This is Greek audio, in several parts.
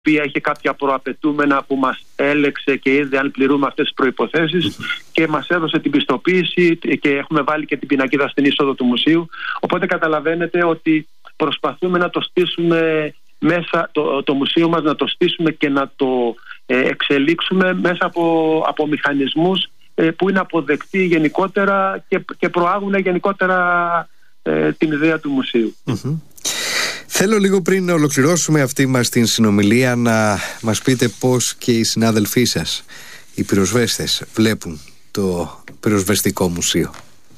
οποία είχε κάποια προαπαιτούμενα που μας έλεξε και είδε αν πληρούμε αυτές τις προϋποθέσεις και μας έδωσε την πιστοποίηση και έχουμε βάλει και την πινακίδα στην είσοδο του μουσείου. Οπότε καταλαβαίνετε ότι προσπαθούμε να το στήσουμε μέσα, το μουσείο μας να το στήσουμε και να το εξελίξουμε μέσα από μηχανισμούς που είναι αποδεκτοί γενικότερα και προάγουν γενικότερα την ιδέα του μουσείου. Θέλω λίγο πριν να ολοκληρώσουμε αυτή μας την συνομιλία να μας πείτε πώς και οι συνάδελφοί σας, οι πυροσβέστες, βλέπουν το πυροσβεστικό μουσείο.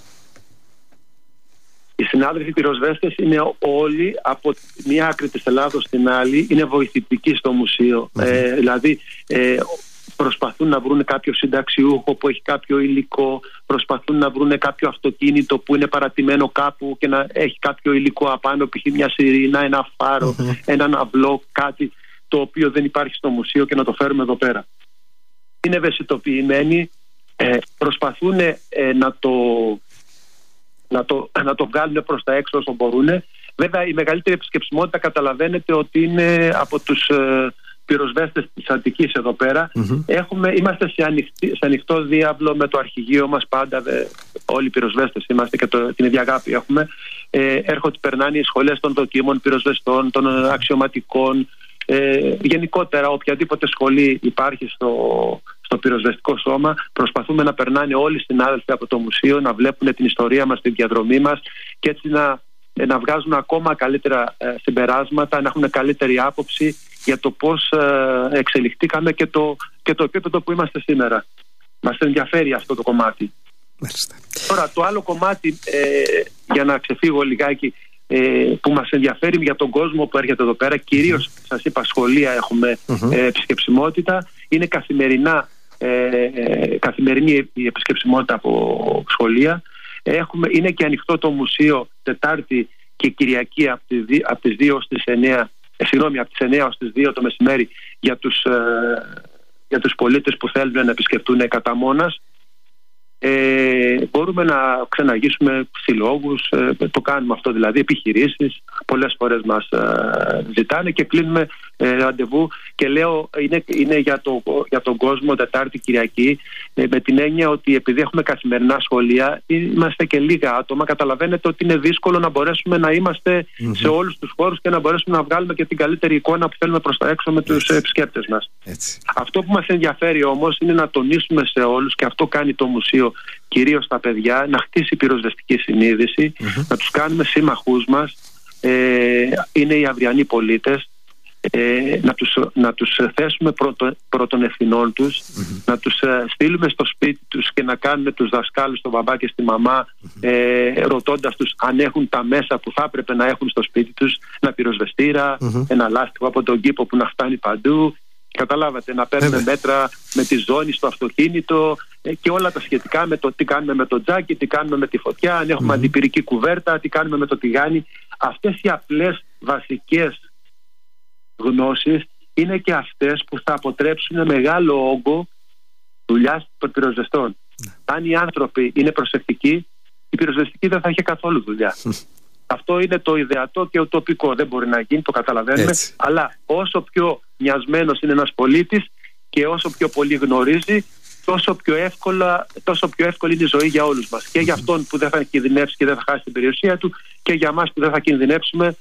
Οι συνάδελφοι πυροσβέστες είναι όλοι από μία άκρη της Ελλάδος στην άλλη, είναι βοηθητικοί στο μουσείο. Δηλαδή προσπαθούν να βρουν κάποιο συνταξιούχο που έχει κάποιο υλικό, προσπαθούν να βρουν κάποιο αυτοκίνητο που είναι παρατημένο κάπου και να έχει κάποιο υλικό απάνω, π.χ. μια σιρήνα, ένα φάρο, έναν αυλό, κάτι το οποίο δεν υπάρχει στο μουσείο και να το φέρουμε εδώ πέρα. Είναι ευαισθητοποιημένοι, προσπαθούν να το βγάλουν προς τα έξω όσο μπορούν. Βέβαια η μεγαλύτερη επισκεψιμότητα καταλαβαίνετε ότι είναι από τους πυροσβέστες της Αττικής εδώ πέρα. Είμαστε σε ανοιχτό διάβλο με το αρχηγείο μας πάντα, όλοι οι πυροσβέστες είμαστε και την ίδια αγάπη έχουμε. Έρχονται, περνάνε οι σχολές των δοκίμων πυροσβεστών, των αξιωματικών, γενικότερα οποιαδήποτε σχολή υπάρχει στο πυροσβεστικό σώμα. Προσπαθούμε να περνάνε όλοι οι συνάδελφοι από το μουσείο, να βλέπουν την ιστορία μας, την διαδρομή μας και έτσι να βγάζουν ακόμα καλύτερα συμπεράσματα, να έχουν καλύτερη άποψη για το πώς εξελιχθήκαμε και το επίπεδο που είμαστε σήμερα. Μας ενδιαφέρει αυτό το κομμάτι. Μάλιστα. Τώρα το άλλο κομμάτι, για να ξεφύγω λιγάκι, που μας ενδιαφέρει για τον κόσμο που έρχεται εδώ πέρα, κυρίως σας είπα σχολεία έχουμε επισκεψιμότητα, είναι καθημερινή η επισκεψιμότητα από σχολεία. Είναι και ανοιχτό το μουσείο Τετάρτη και Κυριακή από τις 2 ως τις 9, από τις 9 ως τις 2 το μεσημέρι για τους πολίτες που θέλουν να επισκεφτούν κατά μόνας. Μπορούμε να ξεναγήσουμε συλλόγους, το κάνουμε αυτό, δηλαδή επιχειρήσεις πολλές φορές μας ζητάνε και κλείνουμε ραντεβού και λέω είναι για τον κόσμο Τετάρτη Κυριακή, με την έννοια ότι επειδή έχουμε καθημερινά σχολεία, είμαστε και λίγα άτομα, καταλαβαίνετε ότι είναι δύσκολο να μπορέσουμε να είμαστε σε όλους τους χώρους και να μπορέσουμε να βγάλουμε και την καλύτερη εικόνα που θέλουμε προς τα έξω με τους επισκέπτες μας. Αυτό που μας ενδιαφέρει όμως είναι να τονίσουμε σε όλους, και αυτό κάνει το μουσείο, κυρίως τα παιδιά, να χτίσει πυροσβεστική συνείδηση, να τους κάνουμε σύμμαχούς μας, είναι οι αυριανοί πολίτες, να τους θέσουμε πρώτων ευθυνών τους, να τους στείλουμε στο σπίτι τους και να κάνουμε τους δασκάλους, τον μπαμπά και στη μαμά, ρωτώντας τους αν έχουν τα μέσα που θα έπρεπε να έχουν στο σπίτι τους, ένα πυροσβεστήρα, ένα λάστιχο από τον κήπο που να φτάνει παντού. Καταλάβατε, να παίρνουμε μέτρα με τη ζώνη στο αυτοκίνητο και όλα τα σχετικά με το τι κάνουμε με το τζάκι, τι κάνουμε με τη φωτιά, αν έχουμε αντιπυρική κουβέρτα, τι κάνουμε με το τηγάνι. Αυτές οι απλές βασικές γνώσεις είναι και αυτές που θα αποτρέψουν μεγάλο όγκο δουλειάς των πυροσβεστών. Αν οι άνθρωποι είναι προσεκτικοί, η πυροσβεστική δεν θα έχει καθόλου δουλειά. Αυτό είναι το ιδεατό και ουτοπικό. Δεν μπορεί να γίνει, το καταλαβαίνουμε. Έτσι. Αλλά όσο πιο μοιασμένος είναι ένας πολίτης και όσο πιο πολύ γνωρίζει, τόσο πιο εύκολη είναι η ζωή για όλους μας. Και για αυτόν που δεν θα κινδυνεύσει και δεν θα χάσει την περιουσία του, και για μας που δεν θα κινδυνεύσουμε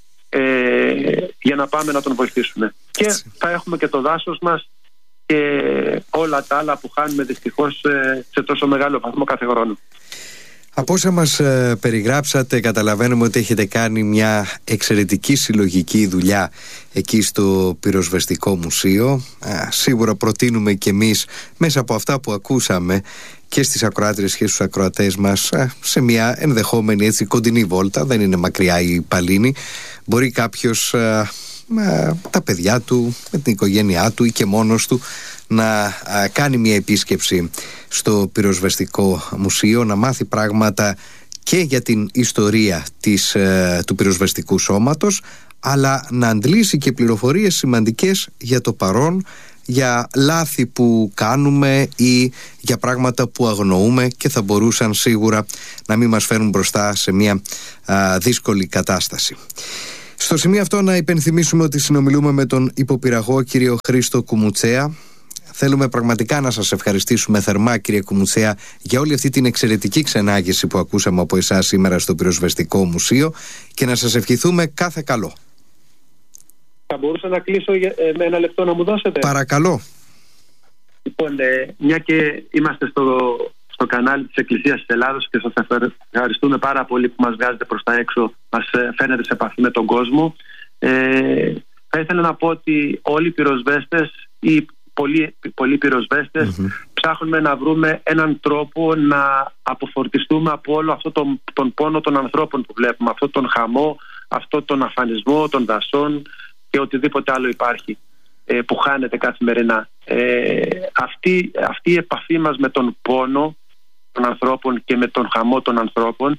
για να πάμε να τον βοηθήσουμε. Έτσι. Και θα έχουμε και το δάσος μας και όλα τα άλλα που χάνουμε δυστυχώς σε τόσο μεγάλο βαθμό κάθε χρόνο. Από όσα μας περιγράψατε, καταλαβαίνουμε ότι έχετε κάνει μια εξαιρετική συλλογική δουλειά εκεί στο Πυροσβεστικό Μουσείο. Σίγουρα προτείνουμε και εμείς, μέσα από αυτά που ακούσαμε και στις ακροάτριες και στους ακροατές μας, σε μια ενδεχόμενη έτσι κοντινή βόλτα, δεν είναι μακριά η Παλίνη, μπορεί κάποιος με τα παιδιά του, με την οικογένειά του ή και μόνος του να κάνει μια επίσκεψη στο Πυροσβεστικό Μουσείο, να μάθει πράγματα και για την ιστορία του πυροσβεστικού σώματος, αλλά να αντλήσει και πληροφορίες σημαντικές για το παρόν, για λάθη που κάνουμε ή για πράγματα που αγνοούμε και θα μπορούσαν σίγουρα να μην μας φέρουν μπροστά σε μια δύσκολη κατάσταση. Στο σημείο αυτό να υπενθυμίσουμε ότι συνομιλούμε με τον υποπυραγό κύριο Χρήστο Κουμουτσέα. Θέλουμε πραγματικά να σας ευχαριστήσουμε θερμά, κύριε Κουμουτσέα, για όλη αυτή την εξαιρετική ξενάγηση που ακούσαμε από εσάς σήμερα στο Πυροσβεστικό Μουσείο και να σας ευχηθούμε κάθε καλό. Θα μπορούσα να κλείσω με ένα λεπτό να μου δώσετε? Παρακαλώ. Λοιπόν, μια και είμαστε στο κανάλι της Εκκλησίας της Ελλάδος και σας ευχαριστούμε πάρα πολύ που μας βγάζετε προς τα έξω, μας φαίνεται σε επαφή με τον κόσμο, θα ήθελα να πω ότι όλοι οι πυροσβέστες ή πολλοί πυροσβέστες ψάχνουμε να βρούμε έναν τρόπο να αποφορτιστούμε από όλο αυτό τον πόνο των ανθρώπων που βλέπουμε, αυτό τον χαμό, αυτό τον αφανισμό των δασών και οτιδήποτε άλλο υπάρχει που χάνεται καθημερινά. Αυτή η επαφή μας με τον πόνο των ανθρώπων και με τον χαμό των ανθρώπων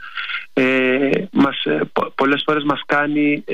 πολλές φορές μας κάνει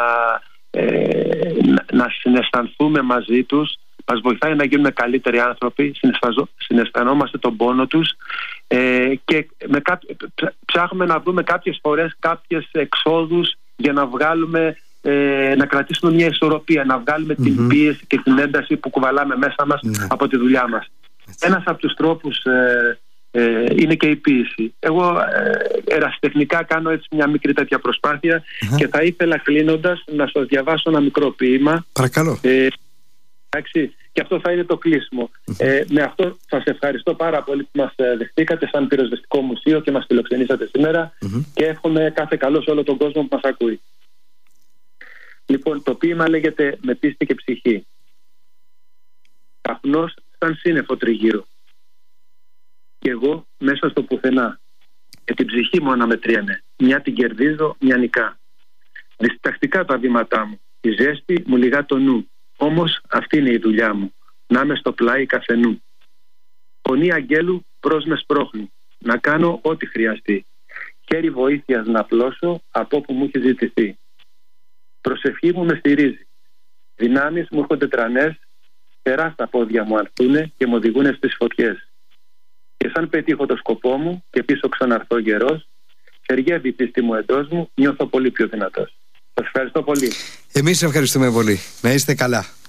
να συναισθανθούμε μαζί τους, μας βοηθάει να γίνουμε καλύτεροι άνθρωποι, συναισθανόμαστε τον πόνο τους και ψάχνουμε να βρούμε κάποιες φορές κάποιες εξόδους για να βγάλουμε, να κρατήσουμε μια ισορροπία, να βγάλουμε την πίεση και την ένταση που κουβαλάμε μέσα μας από τη δουλειά μας. Ένας από τους τρόπους είναι και η ποίηση. Εγώ ερασιτεχνικά κάνω έτσι μια μικρή τέτοια προσπάθεια και θα ήθελα κλείνοντας να σας διαβάσω ένα μικρό ποίημα. Παρακαλώ. Και αυτό θα είναι το κλείσιμο. Με αυτό σας ευχαριστώ πάρα πολύ που μας δεχτήκατε σαν Πυροσβεστικό Μουσείο και μας φιλοξενήσατε σήμερα και εύχομαι κάθε καλό σε όλο τον κόσμο που μας ακούει. Λοιπόν, το ποίημα λέγεται «Με πίστη και ψυχή». Καπνός σαν σύννεφο τριγύρω κι εγώ μέσα στο πουθενά και την ψυχή μου αναμετριέμαι, μια την κερδίζω, μια νικά. Διστακτικά τα βήματά μου, η ζέστη μου λιγά το νου, όμως αυτή είναι η δουλειά μου, να είμαι στο πλάι καθενού. Φωνή αγγέλου προς με σπρώχνει, να κάνω ό,τι χρειαστεί, χέρι βοήθειας να απλώσω από όπου μου έχει ζητηθεί. Προσευχή μου με στηρίζει, δυνάμεις μου έρχονται τρανές, τερά στα πόδια μου αρθούνε και μου οδηγούνε στις φωτιές. Και σαν πετύχω το σκοπό μου και πίσω ξαναρθώ γερός, χεριεύει η πίστη μου εντός μου, νιώθω πολύ πιο δυνατός. Σας ευχαριστώ πολύ. Εμείς ευχαριστούμε πολύ. Να είστε καλά.